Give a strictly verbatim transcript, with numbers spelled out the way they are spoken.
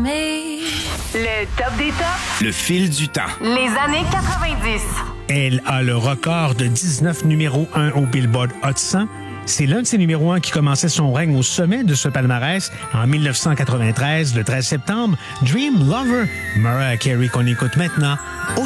Le top des tops. Le fil du temps. Les années quatre-vingt-dix. Elle a le record de dix-neuf numéros un au Billboard Hot cent. C'est l'un de ses numéros un qui commençait son règne au sommet de ce palmarès en dix-neuf cent quatre-vingt-treize, le treize septembre. Dream Lover, Mariah Carey qu'on écoute maintenant.